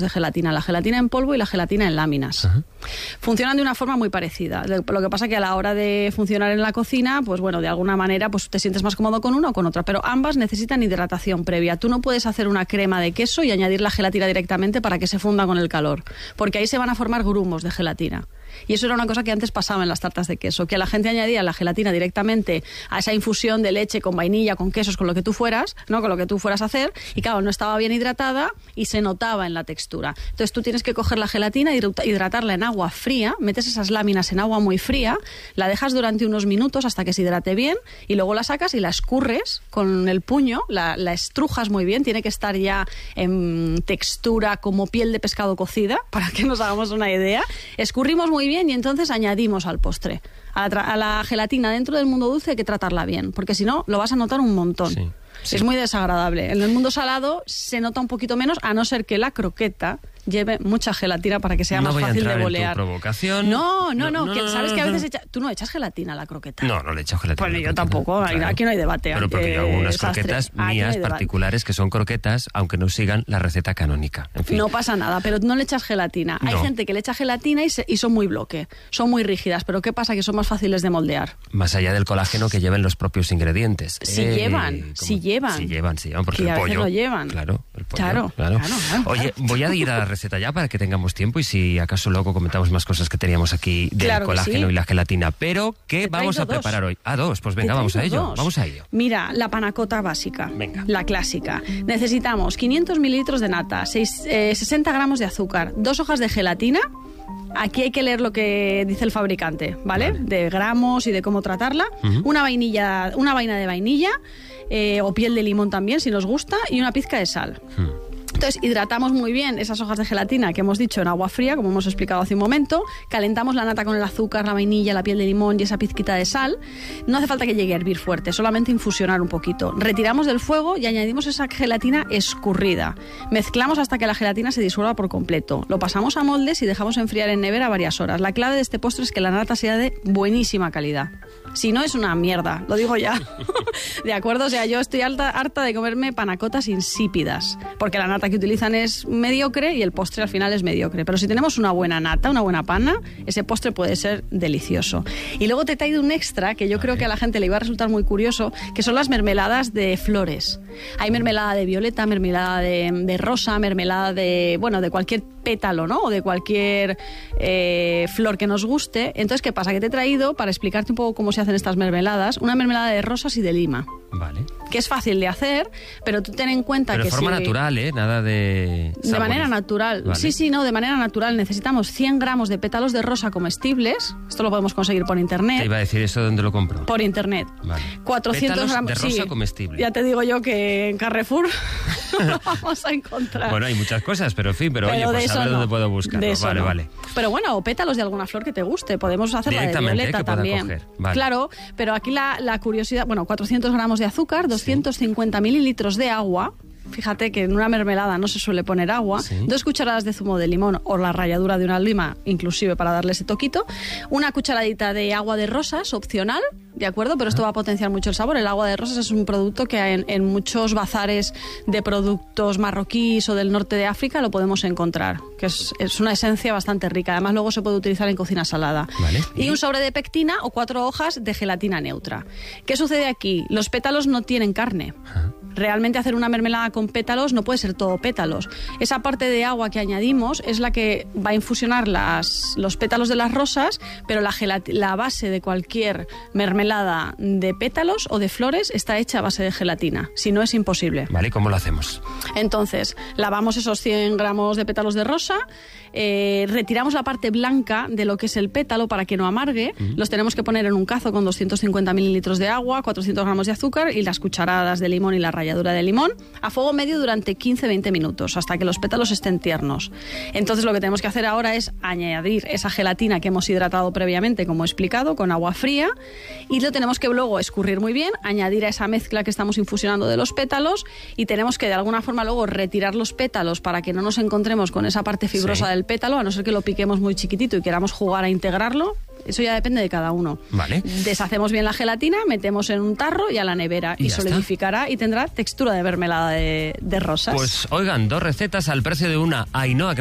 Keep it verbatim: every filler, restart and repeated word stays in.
de gelatina, la gelatina en polvo y la gelatina en láminas. Uh-huh. Funcionan de una forma muy parecida. Lo que pasa que a la hora de funcionar en la cocina, pues bueno, de alguna manera pues te sientes más cómodo con una o con otra, pero ambas necesitan hidratación previa. Tú no puedes hacer una crema de queso y añadir la gelatina directamente para que se funda con el calor, porque ahí se van a formar grumos de gelatina. Y eso era una cosa que antes pasaba en las tartas de queso, que a la gente añadía la gelatina directamente a esa infusión de leche con vainilla, con quesos, con lo que tú fueras, ¿no? Con lo que tú fueras a hacer, y claro, no estaba bien hidratada y se notaba en la textura. Entonces tú tienes que coger la gelatina, hidratarla en agua fría, metes esas láminas en agua muy fría, la dejas durante unos minutos hasta que se hidrate bien y luego la sacas y la escurres con el puño, la, la estrujas muy bien, tiene que estar ya en textura como piel de pescado cocida, para que nos hagamos una idea. Escurrimos muy bien y entonces añadimos al postre. A la, a la gelatina dentro del mundo dulce hay que tratarla bien, porque si no lo vas a notar un montón. Sí, sí. Es muy desagradable. En el mundo salado se nota un poquito menos, a no ser que la croqueta lleve mucha gelatina para que sea no más voy fácil a entrar de bolear. En tu provocación. No, no, no, no, que, no sabes no, que a no, veces no. echa, tú no echas gelatina a la croqueta. No, no le he echado gelatina. Bueno, yo tampoco, claro. Aquí no hay debate. Pero porque yo hago unas croquetas aquí mías no particulares que son croquetas, aunque no sigan la receta canónica. En fin. No pasa nada, pero no le echas gelatina. No. Hay gente que le echa gelatina y, se, y son muy bloque, son muy rígidas, pero ¿qué pasa? Que son más fáciles de moldear. Más allá del colágeno que lleven los propios ingredientes. Si eh, si, si llevan. Si llevan, si llevan, porque que el a veces pollo... lo llevan. Claro, el pollo, claro, claro. claro, claro. Oye, voy a ir a la receta ya para que tengamos tiempo y si acaso luego comentamos más cosas que teníamos aquí del claro colágeno sí. y la gelatina. Pero, ¿qué vamos a dos. preparar hoy? Ah, dos, pues venga, vamos a ello. Dos. Vamos a ello. Mira, la panacota básica. Venga. La clásica. Necesitamos quinientos mililitros de nata, seis, eh, sesenta gramos de azúcar, dos hojas de gelatina. Aquí hay que leer lo que dice el fabricante, ¿vale? Vale. De gramos y de cómo tratarla. Uh-huh. Una vainilla, una vaina de vainilla, eh, o piel de limón también, si nos gusta, y una pizca de sal. Uh-huh. Entonces hidratamos muy bien esas hojas de gelatina que hemos dicho en agua fría, como hemos explicado hace un momento, calentamos la nata con el azúcar, la vainilla, la piel de limón y esa pizquita de sal. No hace falta que llegue a hervir fuerte, solamente infusionar un poquito. Retiramos del fuego y añadimos esa gelatina escurrida. Mezclamos hasta que la gelatina se disuelva por completo. Lo pasamos a moldes y dejamos enfriar en nevera varias horas. La clave de este postre es que la nata sea de buenísima calidad. Si no, es una mierda, lo digo ya. ¿De acuerdo? O sea, yo estoy harta, harta de comerme panacotas insípidas, porque la nata que utilizan es mediocre y el postre al final es mediocre. Pero si tenemos una buena nata, una buena pana, ese postre puede ser delicioso. Y luego te he traído un extra que yo creo que a la gente le iba a resultar muy curioso, que son las mermeladas de flores. Hay mermelada de violeta, mermelada de, de rosa, mermelada de, bueno, de cualquier pétalo, ¿no? O de cualquier eh, flor que nos guste. Entonces, ¿qué pasa? Que te he traído, para explicarte un poco cómo se hacen estas mermeladas, una mermelada de rosas y de lima. Vale. Que es fácil de hacer, pero tú ten en cuenta pero que de forma si... natural, ¿eh? Nada de... De manera natural. Vale. Sí, sí, no, de manera natural. Necesitamos cien gramos de pétalos de rosa comestibles. Esto lo podemos conseguir por internet. Te iba a decir eso, ¿dónde lo compro? Por internet. Vale. cuatrocientos pétalos gramos de rosa sí, comestible. Ya te digo yo que en Carrefour lo vamos a encontrar. Bueno, hay muchas cosas, pero en fin, pero, pero oye, pues a ver no. dónde puedo buscarlo. De eso vale, no. vale. Pero bueno, o pétalos de alguna flor que te guste. Podemos hacer la de violeta que también. Coger. Vale. Claro, pero aquí la, la curiosidad, bueno, cuatrocientos gramos de azúcar, doscientos cincuenta sí. mililitros de agua. Fíjate que en una mermelada no se suele poner agua, sí. dos cucharadas de zumo de limón o la ralladura de una lima, inclusive para darle ese toquito, una cucharadita de agua de rosas, opcional, ¿de acuerdo? Pero esto va a potenciar mucho el sabor. El agua de rosas es un producto que en, en muchos bazares de productos marroquíes o del norte de África lo podemos encontrar, que es, es una esencia bastante rica. Además, luego se puede utilizar en cocina salada. Vale. Y un sobre de pectina o cuatro hojas de gelatina neutra. ¿Qué sucede aquí? Los pétalos no tienen carne. Ajá. Realmente hacer una mermelada con pétalos no puede ser todo pétalos. Esa parte de agua que añadimos es la que va a infusionar las, los pétalos de las rosas, pero la, gelat- la base de cualquier mermelada de pétalos o de flores está hecha a base de gelatina. Si no, es imposible. Vale, ¿cómo lo hacemos? Entonces, lavamos esos cien gramos de pétalos de rosa, eh, retiramos la parte blanca de lo que es el pétalo para que no amargue, uh-huh. los tenemos que poner en un cazo con doscientos cincuenta mililitros de agua, cuatrocientos gramos de azúcar y las cucharadas de limón y la ralladura de limón a fuego medio durante quince a veinte minutos hasta que los pétalos estén tiernos. Entonces lo que tenemos que hacer ahora es añadir esa gelatina que hemos hidratado previamente, como he explicado, con agua fría, y lo tenemos que luego escurrir muy bien, añadir a esa mezcla que estamos infusionando de los pétalos, y tenemos que de alguna forma luego retirar los pétalos para que no nos encontremos con esa parte fibrosa sí. del pétalo, a no ser que lo piquemos muy chiquitito y queramos jugar a integrarlo. Eso ya depende de cada uno. Vale. Deshacemos bien la gelatina, metemos en un tarro y a la nevera. Y Y, ya solidificará y tendrá textura de mermelada de, de rosas. Pues oigan, dos recetas al precio de una. Ainhoa,